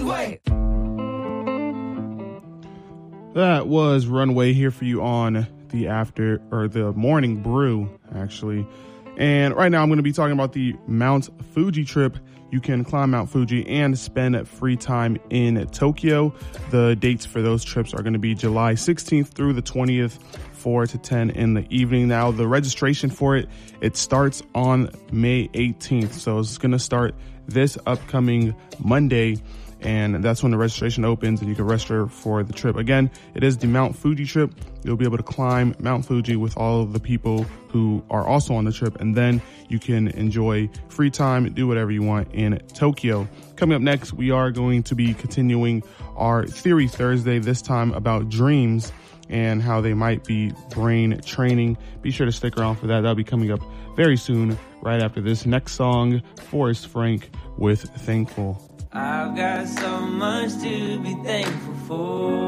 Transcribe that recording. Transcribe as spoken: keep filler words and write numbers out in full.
Runway. That was Runway here for you on the after or the morning brew, actually. And right now I'm going to be talking about the Mount Fuji trip. You can climb Mount Fuji and spend free time in Tokyo. The dates for those trips are going to be July sixteenth through the twentieth, four to ten in the evening. Now, the registration for it, it starts on May eighteenth. So it's going to start this upcoming Monday. And that's when the registration opens and you can register for the trip. Again, it is the Mount Fuji trip. You'll be able to climb Mount Fuji with all of the people who are also on the trip. And then you can enjoy free time, do whatever you want in Tokyo. Coming up next, we are going to be continuing our Theory Thursday, this time about dreams and how they might be brain training. Be sure to stick around for that. That'll be coming up very soon, right after this next song, Forrest Frank with Thankful. I've got so much to be thankful for.